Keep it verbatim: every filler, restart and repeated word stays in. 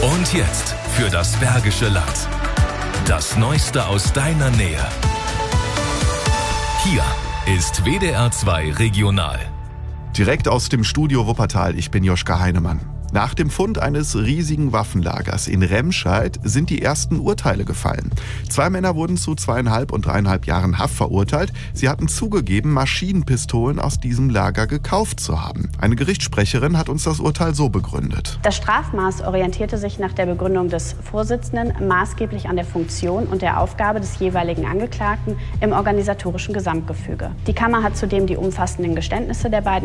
Und jetzt für das Bergische Land. Das Neueste aus deiner Nähe. Hier ist W D R zwei Regional. Direkt aus dem Studio Wuppertal, ich bin Joschka Heinemann. Nach dem Fund eines riesigen Waffenlagers in Remscheid sind die ersten Urteile gefallen. Zwei Männer wurden zu zweieinhalb und dreieinhalb Jahren Haft verurteilt. Sie hatten zugegeben, Maschinenpistolen aus diesem Lager gekauft zu haben. Eine Gerichtssprecherin hat uns das Urteil so begründet. Das Strafmaß orientierte sich nach der Begründung des Vorsitzenden maßgeblich an der Funktion und der Aufgabe des jeweiligen Angeklagten im organisatorischen Gesamtgefüge. Die Kammer hat zudem die umfassenden Geständnisse der beiden